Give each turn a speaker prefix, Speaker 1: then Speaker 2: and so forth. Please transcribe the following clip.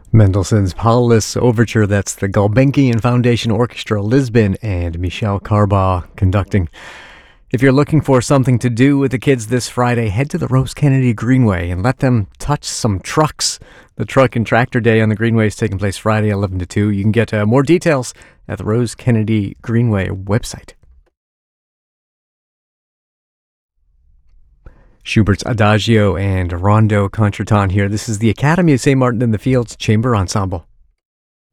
Speaker 1: Mendelssohn's Paulus Overture, that's the Gulbenkian Foundation Orchestra, Lisbon, and Michel Carbaugh conducting. If you're looking for something to do with the kids this Friday, head to the Rose Kennedy Greenway and let them touch some trucks. The Truck and Tractor Day on the Greenway is taking place Friday 11 to 2. You can get more details at the Rose Kennedy Greenway website. Schubert's Adagio and Rondo Contretemps here. This is the Academy of St. Martin in the Fields Chamber Ensemble.